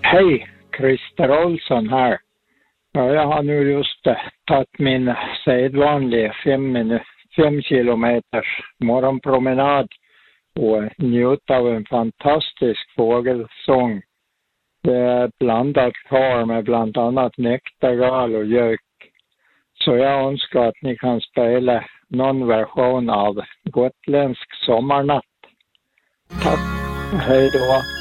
Hej, Christer Olsson här. Ja, jag har nu just tagit min sedvanliga 5 kilometers morgonpromenad och njuta av en fantastisk fågelsång. Det är blandat kvar med bland annat näktergal och gök. Så jag önskar att ni kan spela någon version av Gotländsk sommarnatt. Tack, hej då.